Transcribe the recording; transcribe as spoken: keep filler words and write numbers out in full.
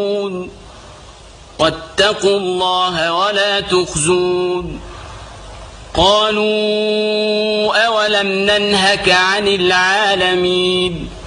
واتقوا الله ولا تخزون قالوا أولم ننهك عن العالمين